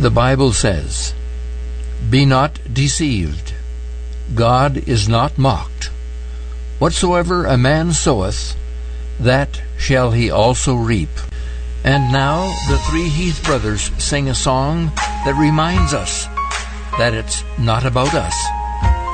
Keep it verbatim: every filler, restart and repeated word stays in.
The Bible says, "Be not deceived. God is not mocked. Whatsoever a man soweth, that shall he also reap." And now the three Heath brothers sing a song that reminds us that it's not about us.